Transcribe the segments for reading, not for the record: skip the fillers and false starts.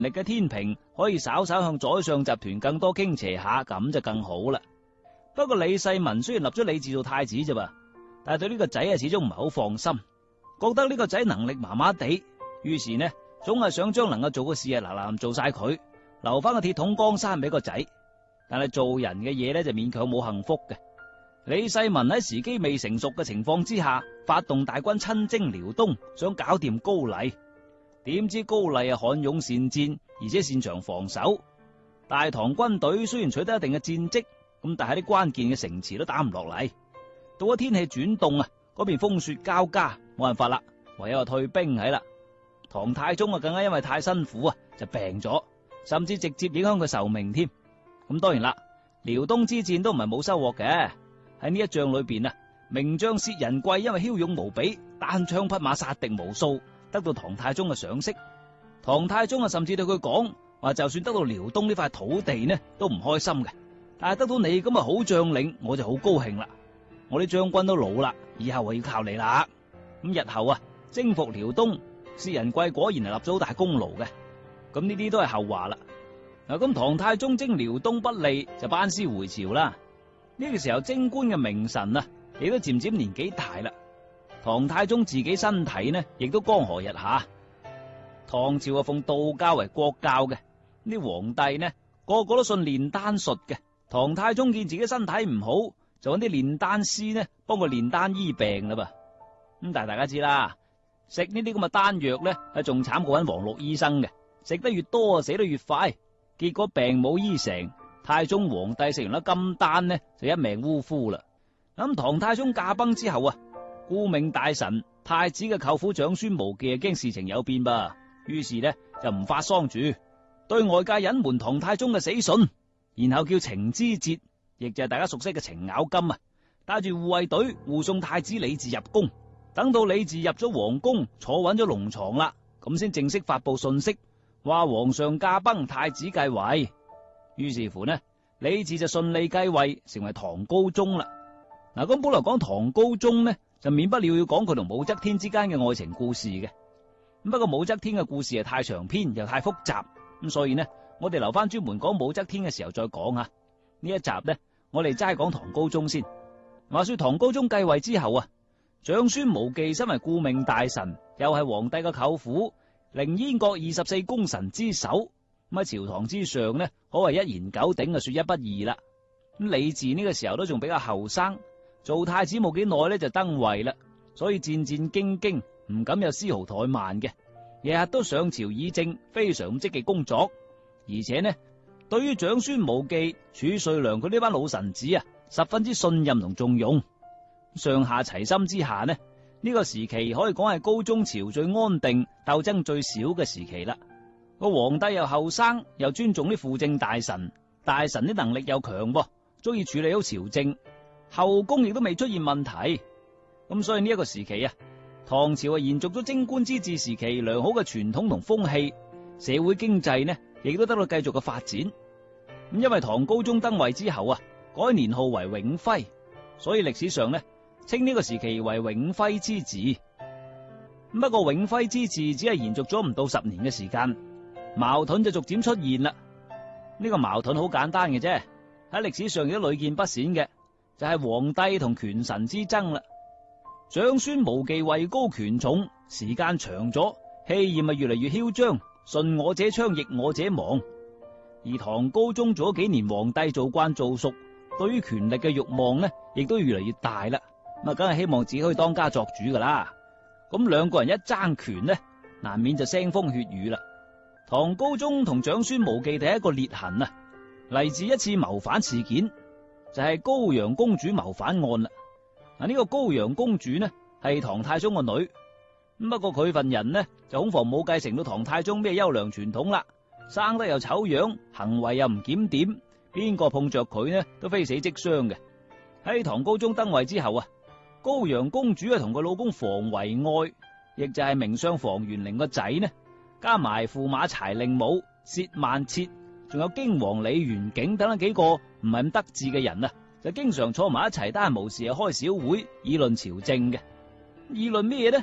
力嘅天平可以稍稍向宰相集團更多傾斜下，咁就更好啦。不過李世民雖然立咗李治做太子啫噃，但係對呢個仔始終唔係好放心，覺得呢個仔能力麻麻地，於是呢總係想將能夠做嘅事嗱嗱做晒佢，留翻個鐵桶江山俾個仔。但係做人嘅嘢呢就勉強冇幸福嘅。李世民喺時機未成熟嘅情況之下，發動大軍親征遼東，想搞掂高麗。點知高麗悍勇善戰，而且擅長防守。大唐軍隊雖然取得一定嘅戰績，咁但係啲關鍵嘅城池都打唔落嚟。到咗天氣轉凍啊，嗰邊風雪交加，冇辦法啦，唯有退兵喺啦。唐太宗更加因為太辛苦啊，就病咗，甚至直接影響佢壽命添。咁當然啦，遼東之戰都唔係冇收穫嘅。喺呢一仗裏邊啊，名將薛仁貴因為驍勇無比，單槍匹馬殺敵無數，得到唐太宗嘅賞識。唐太宗甚至對佢講話，就算得到遼東呢塊土地呢，都唔開心嘅，但係得到你咁嘅好將領，我就好高興啦。我啲將軍都老啦，以後我要靠你啦。咁日後啊，征服遼東，薛仁貴果然係立咗好大功勞嘅。咁呢啲都係後話啦。嗱，咁唐太宗征遼東不利，就班師回朝啦。呢個時候征官嘅名臣啊，亦都漸漸年紀大啦。唐太宗自己身體呢，亦都江河日下。唐朝啊，奉道教為國教嘅，啲皇帝呢，個個都信煉丹術嘅。唐太宗見自己身體唔好，就揾啲煉丹師呢，幫佢煉丹醫病啦噃。咁但係大家知啦，食呢啲咁嘅丹藥呢，係仲慘過揾黃綠醫生嘅，食得越多啊，死得越快。結果病冇醫成，太宗皇帝食完粒金丹呢，就一命嗚呼啦。咁唐太宗駕崩之後啊，顧命大臣太子嘅舅父長孫無忌驚事情有變噃，於是呢就唔發喪住，對外界隱瞞唐太宗嘅死訊，然後叫程知節，亦就係大家熟悉嘅程咬金啊，帶住護衛隊護送太子李治入宮。等到李治入咗皇宮，坐穩咗龍床啦，咁先正式發布信息，話皇上駕崩，太子繼位。於是乎呢，李治就順利繼位，成為唐高宗啦。嗱，咁本來講唐高宗呢，就免不了要講佢同武則天之間嘅愛情故事嘅。不過武則天嘅故事係太長篇又太複雜，咁所以呢，我哋留翻專門講武則天嘅時候再講啊。呢一集呢，我哋齋講唐高宗先。話說唐高宗繼位之後啊，長孫無忌身為顧命大臣，又係皇帝嘅舅父，凌燕國24功臣之首。咁喺朝堂之上呢，可謂一言九鼎啊，說一不二啦。咁李治呢個時候都仲比較後生，做太子冇幾耐呢就登位啦，所以戰戰兢兢，唔敢有絲毫怠慢嘅，日日都上朝議政，非常積極工作。而且呢，對於長孫無忌、褚遂良佢呢班老臣子啊，十分之信任同重用，上下齊心之下呢，呢個時期可以講係高宗朝最安定、鬥爭最少嘅時期啦。個皇帝又後生，又尊重啲輔政大臣，大臣啲能力又強，足以處理好朝政，後宮亦都未出現問題。咁所以呢一個時期啊，唐朝延續咗貞觀之治時期良好嘅傳統同風氣，社會經濟呢亦都得到繼續嘅發展。咁因為唐高宗登位之後啊，改年號為永徽，所以歷史上呢稱呢個時期為永徽之治。不過永徽之治只係延續咗唔到10年嘅時間，矛盾就逐漸出現啦。呢個矛盾好簡單嘅啫，喺歷史上亦都屢見不鮮嘅，就係皇帝同權臣之爭啦。長孫無忌位高權重，時間長咗，氣焰越嚟越囂張，順我者昌，逆我者亡。而唐高宗做咗幾年皇帝，做慣做熟，對於權力嘅慾望呢，亦都越嚟越大啦。咁梗係希望自己可以當家作主噶啦。咁兩個人一爭權呢，難免就腥風血雨啦。唐高宗同長孫無忌第一個裂痕啊，嚟自一次謀反事件，就係高陽公主謀反案啦。呢個高陽公主呢係唐太宗個女，不過佢份人呢就恐防冇繼承到唐太宗咩優良傳統啦，生得又醜樣，行為又唔檢點，邊個碰着佢呢都非死即傷嘅。喺唐高宗登位之後啊，高陽公主同佢老公房遺愛，亦就係名相房玄齡個仔呢，加埋駙馬柴令母薛萬徹，仲有荊王李元景等等幾個唔係咁得志嘅人啊，就經常坐埋一齊，得閒無事開小會議論朝政嘅。議論咩呢？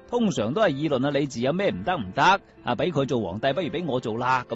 通常都係議論李治有咩唔得啊，俾佢做皇帝不如俾我做啦咁。